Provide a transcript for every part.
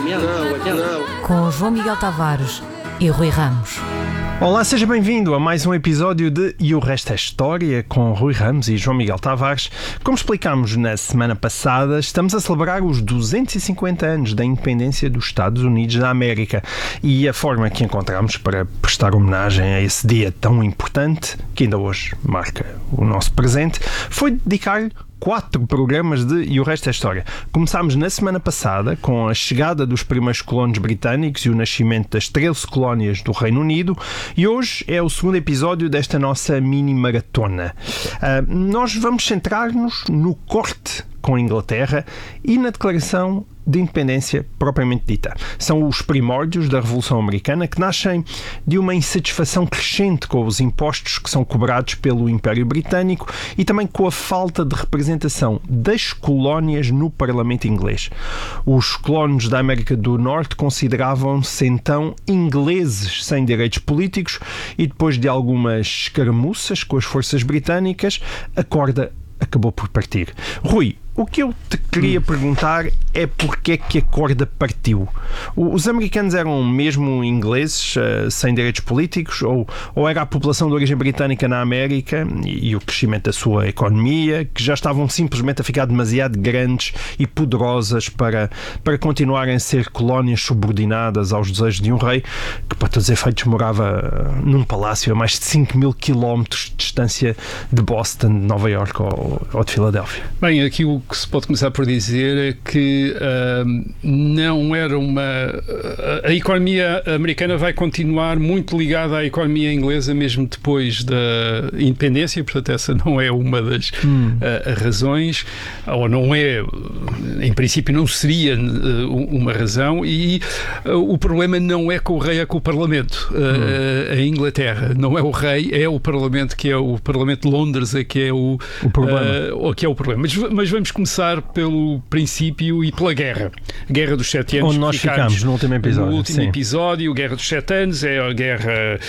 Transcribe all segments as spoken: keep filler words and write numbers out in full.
Com João Miguel Tavares e Rui Ramos. Olá, seja bem-vindo a mais um episódio de E o Resto é História, com Rui Ramos e João Miguel Tavares. Como explicámos na semana passada, estamos a celebrar os duzentos e cinquenta anos da independência dos Estados Unidos da América e a forma que encontramos para prestar homenagem a esse dia tão importante, que ainda hoje marca o nosso presente, foi dedicar-lhe quatro programas de E o Resto é História. Começámos na semana passada com a chegada dos primeiros colonos britânicos e o nascimento das treze colónias do Reino Unido e hoje é o segundo episódio desta nossa mini-maratona. Uh, nós vamos centrar-nos no corte com a Inglaterra e na declaração de independência propriamente dita. São os primórdios da Revolução Americana que nascem de uma insatisfação crescente com os impostos que são cobrados pelo Império Britânico e também com a falta de representação das colónias no Parlamento inglês. Os colonos da América do Norte consideravam-se então ingleses sem direitos políticos e depois de algumas escaramuças com as forças britânicas, a corda acabou por partir. Rui, o que eu te queria perguntar é porque é que a corda partiu. Os americanos eram mesmo ingleses, uh, sem direitos políticos, ou, ou era a população de origem britânica na América e, e o crescimento da sua economia, que já estavam simplesmente a ficar demasiado grandes e poderosas para, para continuarem a ser colónias subordinadas aos desejos de um rei, que para todos os efeitos morava num palácio a mais de cinco mil quilómetros de distância de Boston, de Nova Iorque ou, ou de Filadélfia? Bem, aqui o que se pode começar por dizer é que uh, não era uma... Uh, a economia americana vai continuar muito ligada à economia inglesa mesmo depois da independência, portanto essa não é uma das hum. uh, razões, ou não é, em princípio não seria uh, uma razão, e uh, o problema não é com o rei, é com o Parlamento. Uh, hum. A Inglaterra não é o rei, é o Parlamento, que é o Parlamento de Londres, é que é o, o problema. Uh, que é o problema. Mas, mas vamos começar pelo princípio e pela guerra. A Guerra dos Sete Anos. Onde nós ficámos no último episódio. No último sim. episódio, a Guerra dos Sete Anos é a guerra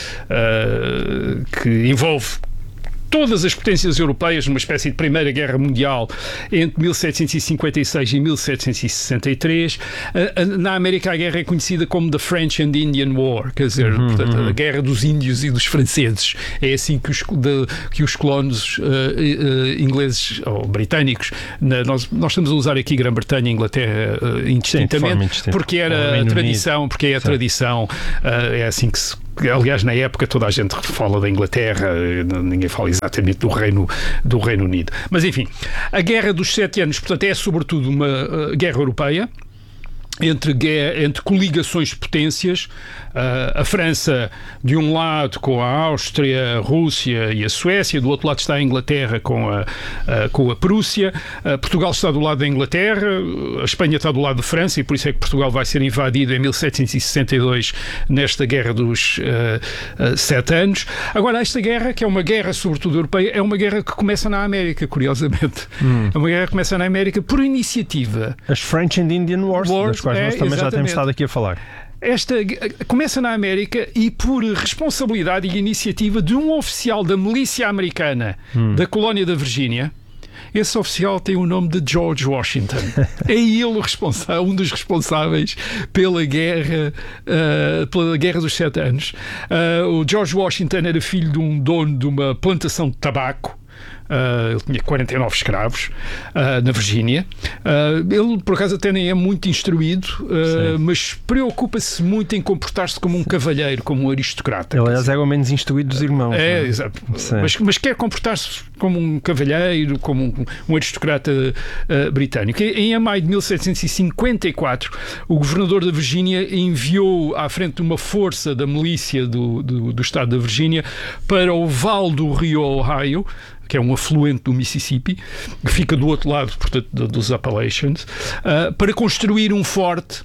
uh, que envolve todas as potências europeias numa espécie de Primeira Guerra Mundial entre mil setecentos e cinquenta e seis e mil setecentos e sessenta e três. Na América a guerra é conhecida como The French and Indian War, quer dizer, uhum, portanto, uhum. a guerra dos índios e dos franceses. É assim que os, de, que os colonos uh, uh, ingleses ou britânicos, na, nós, nós estamos a usar aqui Grã-Bretanha e Inglaterra uh, indistintamente, sim, porque era a tradição, porque é a sim. tradição, uh, é assim que se aliás, na época toda a gente fala da Inglaterra, ninguém fala exatamente do Reino, do Reino Unido. Mas, enfim, a Guerra dos Sete Anos, portanto, é sobretudo uma uh, guerra europeia, entre, entre coligações de potências, uh, a França de um lado com a Áustria, a Rússia e a Suécia, do outro lado está a Inglaterra com a, uh, com a Prússia, uh, Portugal está do lado da Inglaterra, a Espanha está do lado da França e por isso é que Portugal vai ser invadido em mil setecentos e sessenta e dois nesta Guerra dos uh, uh, Sete Anos. Agora, esta guerra, que é uma guerra sobretudo europeia, é uma guerra que começa na América, curiosamente. Hum. É uma guerra que começa na América por iniciativa. As French and Indian Wars, Wars das quais é, nós também exatamente. já temos estado aqui a falar. Esta começa na América e por responsabilidade e iniciativa de um oficial da milícia americana hum. da colónia da Virgínia. Esse oficial tem o nome de George Washington. É ele o responsável, um dos responsáveis pela guerra, uh, pela guerra dos Sete Anos. Uh, o George Washington era filho de um dono de uma plantação de tabaco. Uh, ele tinha quarenta e nove escravos uh, na Virgínia. Uh, ele, por acaso, até nem é muito instruído, uh, mas preocupa-se muito em comportar-se como um cavalheiro, como um aristocrata. Ele, aliás, é o menos instruído dos irmãos. É, exato. Mas, mas quer comportar-se como um cavalheiro, como um, um aristocrata uh, britânico. E, em maio de mil setecentos e cinquenta e quatro, o governador da Virgínia enviou à frente de uma força da milícia do, do, do estado da Virgínia para o vale do rio Ohio, que é um afluente do Mississippi, que fica do outro lado, portanto, dos Appalachians, uh, para construir um forte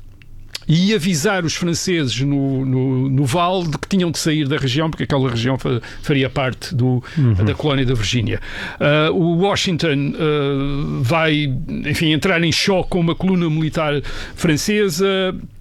e avisar os franceses no, no, no vale de que tinham de sair da região, porque aquela região faria parte do, uhum. da colónia da Virgínia. Uh, o Washington uh, vai, enfim, entrar em choque com uma coluna militar francesa.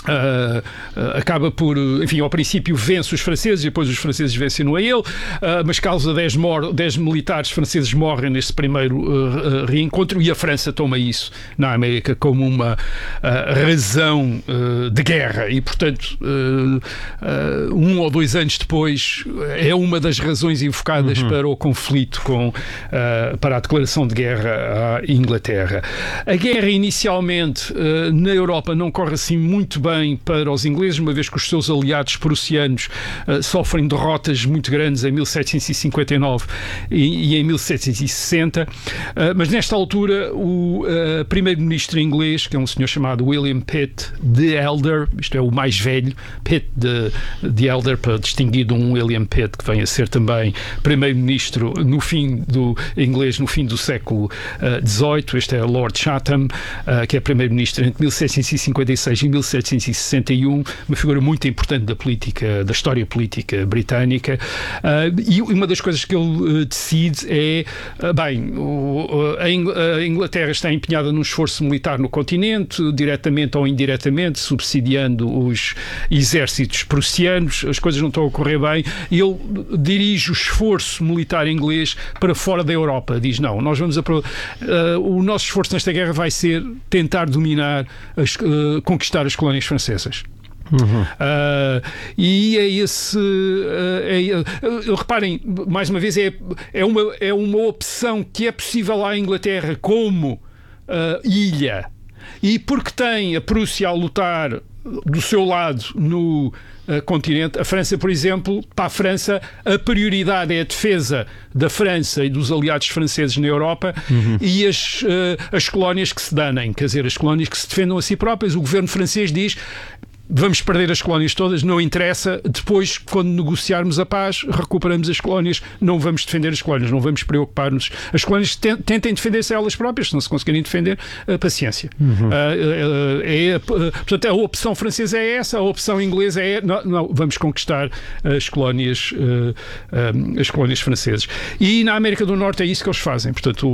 Uh, uh, acaba por, enfim, ao princípio vence os franceses e depois os franceses vencem a ele, uh, mas causa dez, mor- dez militares franceses morrem nesse primeiro uh, uh, reencontro, e a França toma isso na América como uma uh, razão uh, de guerra, e portanto uh, uh, um ou dois anos depois é uma das razões invocadas uhum. para o conflito com, uh, para a declaração de guerra à Inglaterra. A guerra inicialmente uh, na Europa não corre assim muito bem para os ingleses, uma vez que os seus aliados prussianos uh, sofrem derrotas muito grandes em mil setecentos e cinquenta e nove e, e em mil setecentos e sessenta, uh, mas nesta altura o uh, primeiro-ministro inglês, que é um senhor chamado William Pitt the Elder, isto é o mais velho, Pitt the, the Elder, para distinguir de um William Pitt que vem a ser também primeiro-ministro no fim do inglês, no fim do século dezoito, uh, este é Lord Chatham, uh, que é primeiro-ministro entre mil setecentos e cinquenta e seis e mil setecentos e sessenta e um, uma figura muito importante da política, da história política britânica, uh, e uma das coisas que ele uh, decide é, uh, bem, o, a, Ing- a Inglaterra está empenhada num esforço militar no continente, diretamente ou indiretamente, subsidiando os exércitos prussianos, as coisas não estão a correr bem, e ele dirige o esforço militar inglês para fora da Europa, diz não, nós vamos a, uh, o nosso esforço nesta guerra vai ser tentar dominar, as, uh, conquistar as colónias francesas. Uhum. Uh, e é esse uh, é, uh, reparem, mais uma vez é, é, uma, é uma opção que é possível à Inglaterra como uh, ilha, e porque tem a Prússia a lutar do seu lado no uh, continente. A França, por exemplo, para a França a prioridade é a defesa da França e dos aliados franceses na Europa, uhum. e as, uh, as colónias que se danem, quer dizer, as colónias que se defendam a si próprias. O governo francês diz: vamos perder as colónias todas, não interessa, depois, quando negociarmos a paz, recuperamos as colónias, não vamos defender as colónias, não vamos preocupar-nos. As colónias tentem defender-se a elas próprias, se não se conseguirem defender, a paciência. Uhum. Uh, é, uh, portanto, a opção francesa é essa, a opção inglesa é, não, não vamos conquistar as colónias, uh, um, as colónias francesas. E na América do Norte é isso que eles fazem. Portanto,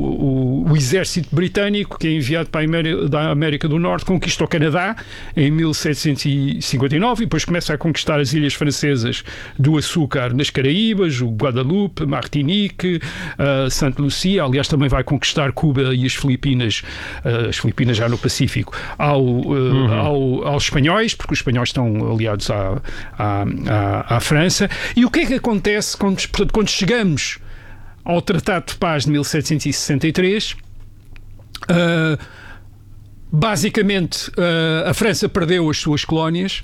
o, o, o exército britânico, que é enviado para a América, da América do Norte, conquista o Canadá em mil setecentos e cinquenta e nove e depois começa a conquistar as ilhas francesas do açúcar nas Caraíbas, o Guadalupe, Martinique, uh, Santa Lucia. Aliás, também vai conquistar Cuba e as Filipinas, uh, as Filipinas já no Pacífico, ao, uh, uhum. ao, aos espanhóis, porque os espanhóis estão aliados à, à, à, à França. E o que é que acontece quando, portanto, quando chegamos ao Tratado de Paz de mil setecentos e sessenta e três? Uh, Basicamente, uh, a França perdeu as suas colónias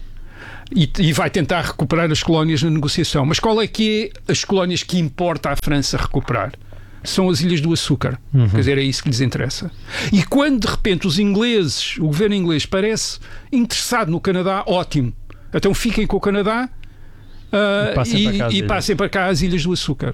e, e vai tentar recuperar as colónias na negociação. Mas qual é que é as colónias que importa à França recuperar? São as Ilhas do Açúcar. Uhum. Quer dizer, é isso que lhes interessa. E quando, de repente, os ingleses, o governo inglês parece interessado no Canadá, ótimo. Então fiquem com o Canadá uh, e, passem, e, para e passem para cá as Ilhas do Açúcar.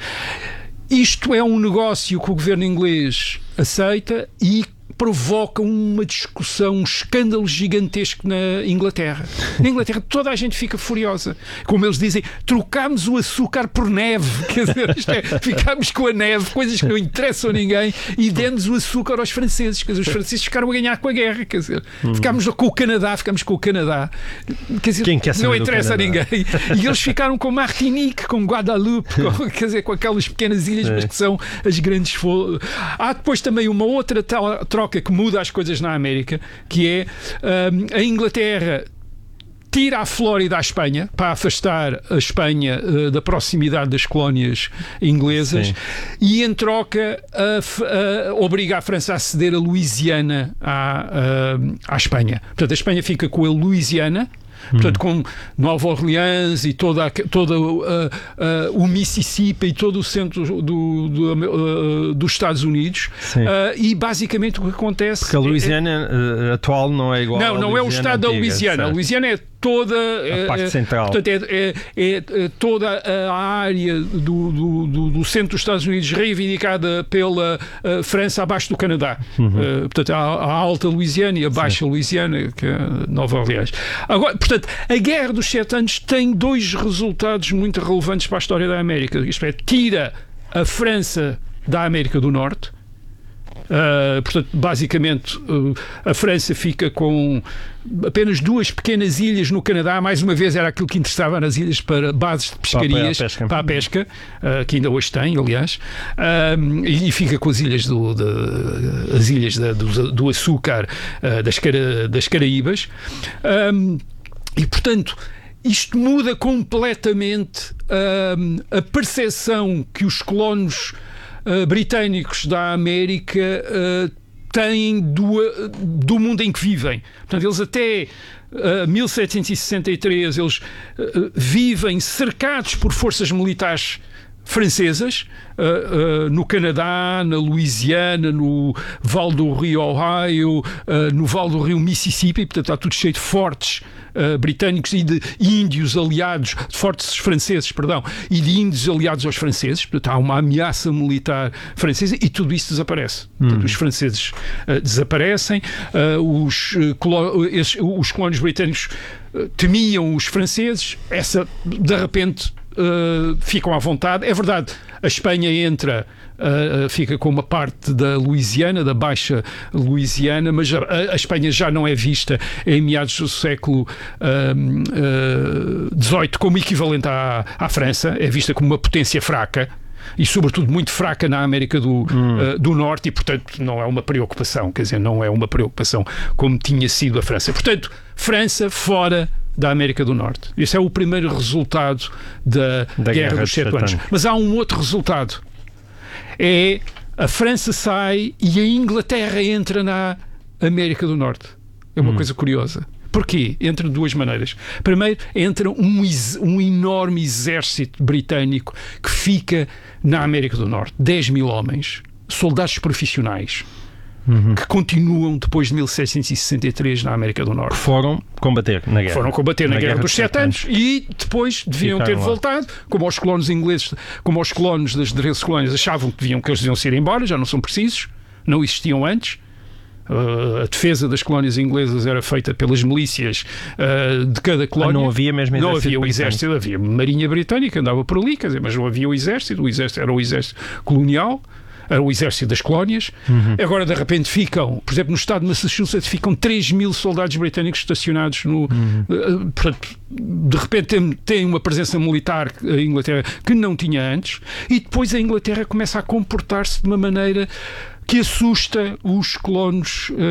Isto é um negócio que o governo inglês aceita e provoca uma discussão, um escândalo gigantesco na Inglaterra. Na Inglaterra toda a gente fica furiosa. Como eles dizem, trocámos o açúcar por neve. Quer dizer, isto é, ficámos com a neve, coisas que não interessam a ninguém, e demos o açúcar aos franceses. Quer dizer, os franceses ficaram a ganhar com a guerra. Quer dizer, hum. ficámos com o Canadá, ficámos com o Canadá. Quer dizer, Quem quer não interessa a ninguém. E eles ficaram com Martinique, com Guadalupe, com, quer dizer, com aquelas pequenas ilhas, é. mas que são as grandes... Fo... Há depois também uma outra troca que muda as coisas na América, que é um, a Inglaterra tira a Flórida à Espanha para afastar a Espanha uh, da proximidade das colónias inglesas. Sim. E em troca a, a, obriga a França a ceder a Louisiana à, a, à Espanha. Portanto, a Espanha fica com a Louisiana, portanto, com Nova Orleans e toda, toda uh, uh, o Mississippi e todo o centro do, do, uh, dos Estados Unidos, uh, e basicamente o que acontece... Porque a Louisiana é, uh, atual não é igual não, à não é o estado antiga, da Louisiana. Certo. A Louisiana é toda a parte é, central. Portanto, é, é, é toda a área do, do, do, do centro dos Estados Unidos reivindicada pela uh, França abaixo do Canadá. Uhum. Uh, portanto, a, a alta Louisiana e a baixa Sim. Louisiana, que é Nova Orleans. Agora, portanto, a Guerra dos Sete Anos tem dois resultados muito relevantes para a história da América. Isto é, tira a França da América do Norte. Uh, portanto, basicamente, uh, a França fica com apenas duas pequenas ilhas no Canadá. Mais uma vez, era aquilo que interessava nas ilhas para bases de pescarias, para a pesca, para a pesca uh, que ainda hoje tem, aliás, uh, e fica com as ilhas do, de, as ilhas da, do, do açúcar uh, das, Cara, das Caraíbas. Um, e, portanto, isto muda completamente uh, a percepção que os colonos uh, britânicos da América uh, têm do, do mundo em que vivem. Portanto, eles até uh, mil setecentos e sessenta e três eles uh, vivem cercados por forças militares francesas, uh, uh, no Canadá, na Louisiana, no Vale do Rio Ohio, uh, no Vale do Rio Mississippi. Portanto, está tudo cheio de fortes uh, britânicos e de índios aliados, de fortes franceses, perdão, e de índios aliados aos franceses. Portanto, há uma ameaça militar francesa e tudo isso desaparece. Portanto, hum. os franceses uh, desaparecem, uh, os, uh, colo- esses, os colónios britânicos uh, temiam os franceses, essa, de repente, Uh, ficam à vontade. É verdade, a Espanha entra, uh, fica com uma parte da Louisiana, da Baixa Louisiana, mas a, a Espanha já não é vista em meados do século dezoito uh, uh, como equivalente à, à França, é vista como uma potência fraca. E sobretudo muito fraca na América do, hum. uh, do Norte, e portanto não é uma preocupação, quer dizer, não é uma preocupação como tinha sido a França. Portanto, França fora da América do Norte. Esse é o primeiro resultado da, da Guerra, Guerra dos Sete Anos. Mas há um outro resultado. É a França sai e a Inglaterra entra na América do Norte. É uma hum. coisa curiosa. Porquê? Entra de duas maneiras. Primeiro, entra um, um enorme exército britânico que fica na América do Norte. dez mil homens, soldados profissionais, uhum. que continuam depois de mil setecentos e sessenta e três na América do Norte. Foram combater na guerra. Foram combater na, na Guerra, Guerra dos Sete Anos e depois deviam Ficaram ter lá. voltado, como os colonos ingleses, como os colonos das treze colónias achavam que, deviam, que eles deviam ser embora, já não são precisos, não existiam antes. Uh, a defesa das colónias inglesas era feita pelas milícias uh, de cada colónia. Ah, não havia mesmo exército? Não havia o exército, havia marinha britânica, andava por ali, quer dizer, mas não havia o exército. O exército era o exército colonial, era o exército das colónias. Uhum. Agora, de repente, ficam, por exemplo, no estado de Massachusetts, ficam três mil soldados britânicos estacionados no. Uhum. Uh, portanto, de repente tem, tem uma presença militar a Inglaterra que não tinha antes, e depois a Inglaterra começa a comportar-se de uma maneira que assusta os colonos uh,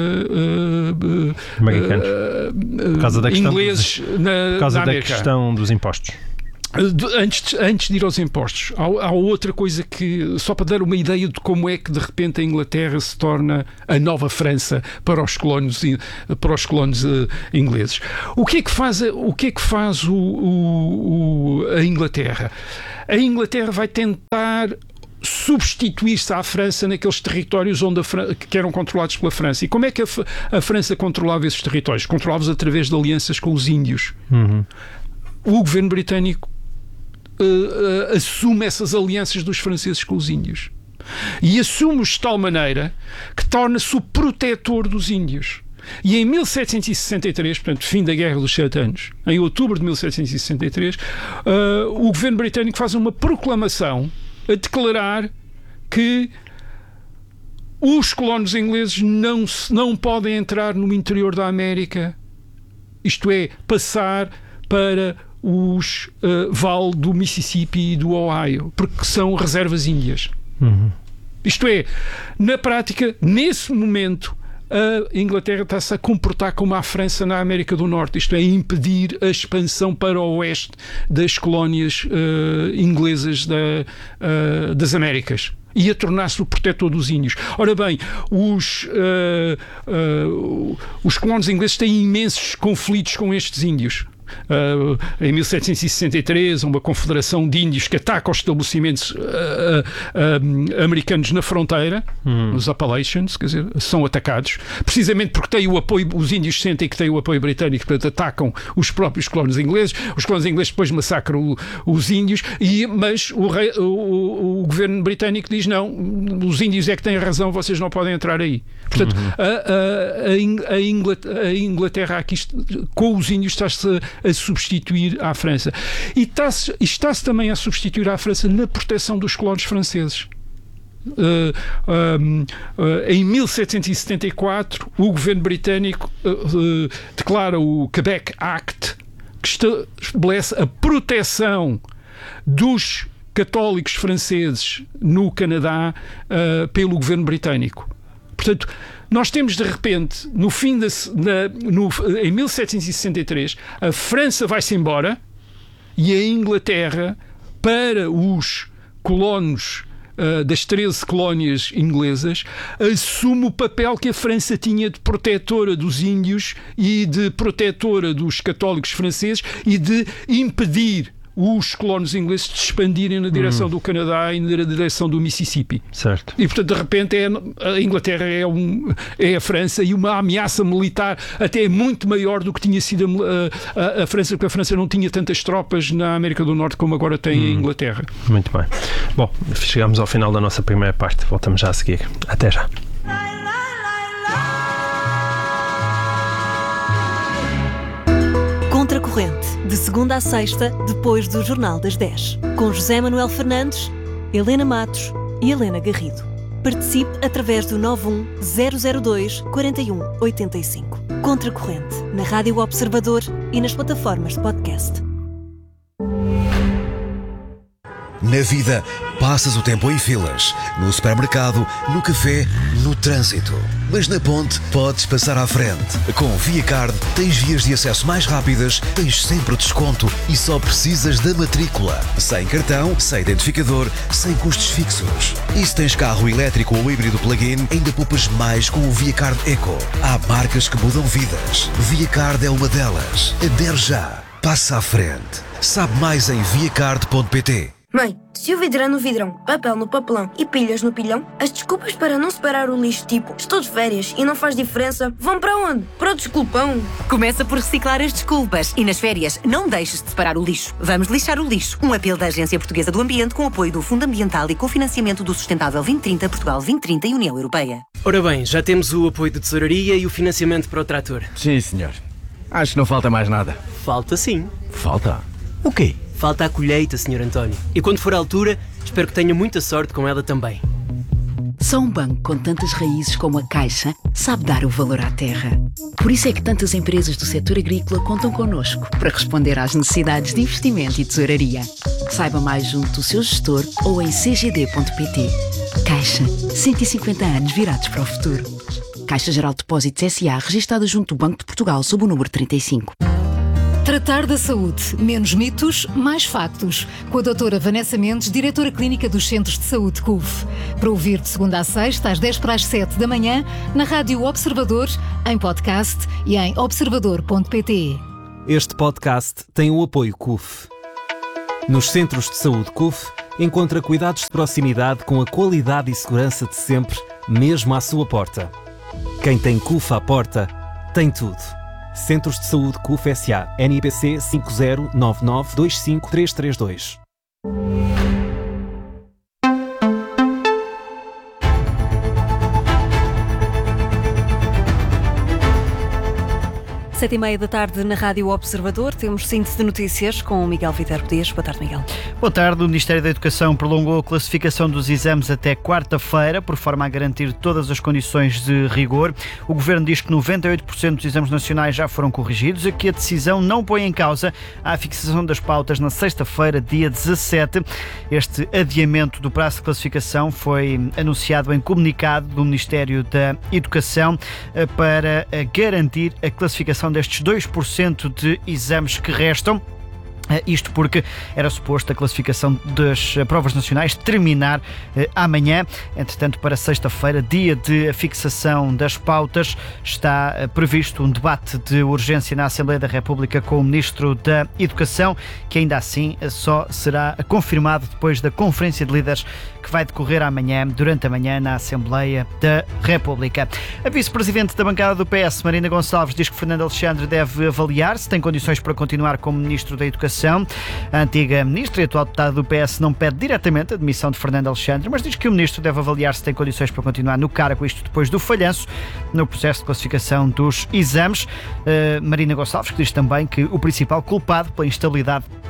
uh, americanos, uh, por causa da questão ingleses dos, na, por causa na da América. questão dos impostos. Antes de, antes de ir aos impostos, há, há outra coisa que, só para dar uma ideia de como é que de repente a Inglaterra se torna a nova França para os colonos, para os colonos uh, ingleses. O que é que faz, o que é que faz o, o, o, a Inglaterra? A Inglaterra vai tentar substituir-se à França naqueles territórios onde a Fran- que eram controlados pela França. E como é que a, F- a França controlava esses territórios? Controlava-os através de alianças com os índios. Uhum. O governo britânico uh, uh, assume essas alianças dos franceses com os índios. E assume-os de tal maneira que torna-se o protetor dos índios. E em mil setecentos e sessenta e três, portanto, fim da Guerra dos Sete Anos, em outubro de mil setecentos e sessenta e três, uh, o governo britânico faz uma proclamação a declarar que os colonos ingleses não, não podem entrar no interior da América, isto é, passar para os uh, vale do Mississippi e do Ohio, porque são reservas índias. Uhum. Isto é, na prática, nesse momento, a Inglaterra está-se a comportar como a França na América do Norte, isto é, impedir a expansão para o oeste das colónias uh, inglesas da, uh, das Américas, e a tornar-se o protetor dos índios. Ora bem, os, uh, uh, os colonos ingleses têm imensos conflitos com estes índios. Uh, em mil setecentos e sessenta e três, uma confederação de índios que ataca os estabelecimentos uh, uh, uh, americanos na fronteira, hum. os Appalachians, quer dizer, são atacados, precisamente porque têm o apoio, os índios sentem que têm o apoio britânico, portanto atacam os próprios colonos ingleses, os colonos ingleses depois massacram o, os índios, e, mas o, rei, o, o, o governo britânico diz não, os índios é que têm razão, vocês não podem entrar aí. Portanto, uhum. a, a, a, Inglaterra, a Inglaterra aqui com os índios está-se a, a substituir à França. E está-se, está-se também a substituir à França na proteção dos colonos franceses. Uh, um, uh, em mil setecentos e setenta e quatro, o governo britânico uh, uh, declara o Quebec Act, que estabelece a proteção dos católicos franceses no Canadá uh, pelo governo britânico. Portanto, nós temos de repente, no fim da, na, no, em mil setecentos e sessenta e três, a França vai-se embora e a Inglaterra, para os colonos uh, das treze colónias inglesas, assume o papel que a França tinha de protetora dos índios e de protetora dos católicos franceses e de impedir os colonos ingleses de expandirem na direção hum. do Canadá e na direção do Mississippi. Certo. E, portanto, de repente, é, a Inglaterra é, um, é a França, e uma ameaça militar até muito maior do que tinha sido a, a, a França, porque a França não tinha tantas tropas na América do Norte como agora tem hum. a Inglaterra. Muito bem. Bom, chegamos ao final da nossa primeira parte. Voltamos já a seguir. Até já. Contracorrente, de segunda a sexta, depois do Jornal das dez. Com José Manuel Fernandes, Helena Matos e Helena Garrido. Participe através do nove um zero zero dois quatro um oito cinco. Contracorrente, na Rádio Observador e nas plataformas de podcast. Na vida, passas o tempo em filas, no supermercado, no café, no trânsito. Mas na ponte, podes passar à frente. Com ViaCard, tens vias de acesso mais rápidas, tens sempre desconto e só precisas da matrícula. Sem cartão, sem identificador, sem custos fixos. E se tens carro elétrico ou híbrido plug-in, ainda poupas mais com o ViaCard Eco. Há marcas que mudam vidas. ViaCard é uma delas. Adere já. Passa à frente. Sabe mais em viacard ponto pt. Mãe, se o vidro é no vidrão, papel no papelão e pilhas no pilhão, as desculpas para não separar o lixo, tipo estou de férias e não faz diferença, vão para onde? Para o desculpão. Começa por reciclar as desculpas e nas férias não deixes de separar o lixo. Vamos lixar o lixo. Um apelo da Agência Portuguesa do Ambiente com apoio do Fundo Ambiental e cofinanciamento do Sustentável vinte trinta, Portugal vinte trinta e União Europeia. Ora bem, já temos o apoio de tesouraria e o financiamento para o trator. Sim, senhor. Acho que não falta mais nada. Falta sim. Falta? O quê? Falta a colheita, senhor António. E quando for a altura, espero que tenha muita sorte com ela também. Só um banco com tantas raízes como a Caixa sabe dar o valor à terra. Por isso é que tantas empresas do setor agrícola contam connosco para responder às necessidades de investimento e tesouraria. Saiba mais junto do seu gestor ou em c g d ponto p t. Caixa, cento e cinquenta anos virados para o futuro. Caixa Geral de Depósitos S A, registada junto do Banco de Portugal sob o número trinta e cinco. Tratar da saúde. Menos mitos, mais factos. Com a doutora Vanessa Mendes, diretora clínica dos Centros de Saúde C U F. Para ouvir de segunda a sexta, às dez para as sete da manhã, na Rádio Observador, em podcast e em observador ponto p t. Este podcast tem o apoio C U F. Nos Centros de Saúde C U F, encontra cuidados de proximidade com a qualidade e segurança de sempre, mesmo à sua porta. Quem tem C U F à porta, tem tudo. Centros de Saúde C U F S A, N I B C cinco zero nove nove dois cinco três três dois. Sete e meia da tarde na Rádio Observador, temos síntese de notícias com o Miguel Viterbo Dias. Boa tarde, Miguel. Boa tarde. O Ministério da Educação prolongou a classificação dos exames até quarta-feira, por forma a garantir todas as condições de rigor. O Governo diz que noventa e oito por cento dos exames nacionais já foram corrigidos e que a decisão não põe em causa a fixação das pautas na sexta-feira, dia dezassete. Este adiamento do prazo de classificação foi anunciado em comunicado do Ministério da Educação para garantir a classificação destes dois por cento de exames que restam. Isto porque era suposto a classificação das provas nacionais terminar eh, amanhã. Entretanto, para sexta-feira, dia de fixação das pautas, está eh, previsto um debate de urgência na Assembleia da República com o Ministro da Educação, que ainda assim eh, só será confirmado depois da Conferência de Líderes que vai decorrer amanhã, durante a manhã, na Assembleia da República. A Vice-Presidente da bancada do P S, Marina Gonçalves, diz que Fernando Alexandre deve avaliar se tem condições para continuar como Ministro da Educação. A antiga ministra e atual deputada do P S não pede diretamente a demissão de Fernando Alexandre, mas diz que o ministro deve avaliar se tem condições para continuar no cargo, isto depois do falhanço no processo de classificação dos exames. Uh, Marina Gonçalves, que diz também que o principal culpado pela instabilidade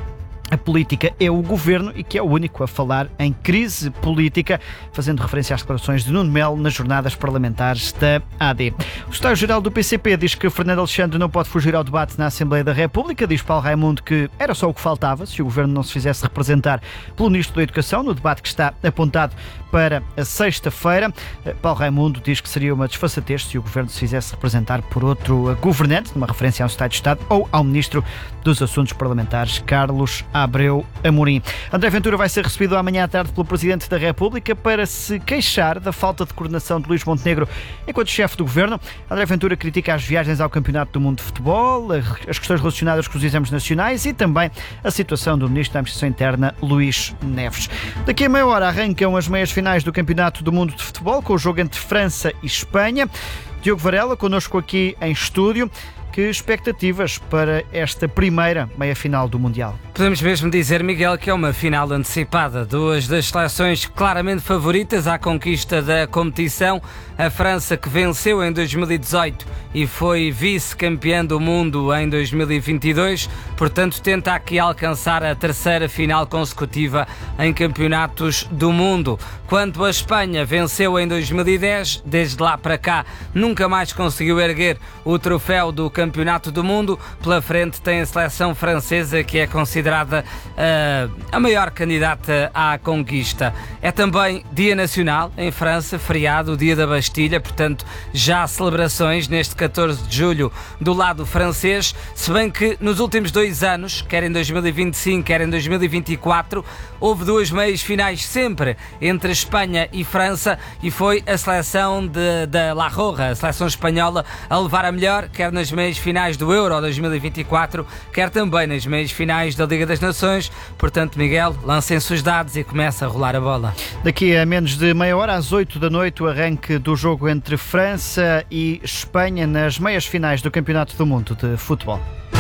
a política é o governo e que é o único a falar em crise política, fazendo referência às declarações de Nuno Melo nas jornadas parlamentares da A D. O secretário-geral do P C P diz que Fernando Alexandre não pode fugir ao debate na Assembleia da República. Diz Paulo Raimundo que era só o que faltava se o governo não se fizesse representar pelo Ministro da Educação no debate que está apontado para a sexta-feira. Paulo Raimundo diz que seria uma desfaçatez se o governo se fizesse representar por outro governante, numa referência ao Estado de Estado ou ao Ministro dos Assuntos Parlamentares, Carlos Abreu Amorim. André Ventura vai ser recebido amanhã à tarde pelo Presidente da República para se queixar da falta de coordenação de Luís Montenegro enquanto chefe do governo. André Ventura critica as viagens ao Campeonato do Mundo de Futebol, as questões relacionadas com os exames nacionais e também a situação do Ministro da Administração Interna, Luís Neves. Daqui a meia hora arrancam as meias finais do Campeonato do Mundo de Futebol, com o jogo entre França e Espanha. Diogo Varela, connosco aqui em estúdio. Que expectativas para esta primeira meia-final do Mundial? Podemos mesmo dizer, Miguel, que é uma final antecipada. Duas das seleções claramente favoritas à conquista da competição. A França, que venceu em dois mil e dezoito e foi vice-campeã do mundo em dois mil e vinte e dois, portanto tenta aqui alcançar a terceira final consecutiva em campeonatos do mundo. Quanto a Espanha, venceu em dois mil e dez, desde lá para cá nunca mais conseguiu erguer o troféu do Campeonato do Mundo. Pela frente tem a seleção francesa, que é considerada uh, a maior candidata à conquista. É também dia nacional em França, feriado, o dia da Bastilha, portanto já há celebrações neste catorze de julho do lado francês, se bem que nos últimos dois anos, quer em dois mil e vinte e cinco, quer em dois mil e vinte e quatro, houve duas meias finais sempre entre Espanha e França e foi a seleção de, de La Roja, a seleção espanhola, a levar a melhor, quer nas meias finais do Euro dois mil e vinte e quatro, quer também nas meias finais da Liga das Nações. Portanto, Miguel, lancem-se os dados e começa a rolar a bola. Daqui a menos de meia hora, às oito da noite, o arranque do jogo entre França e Espanha nas meias finais do Campeonato do Mundo de Futebol.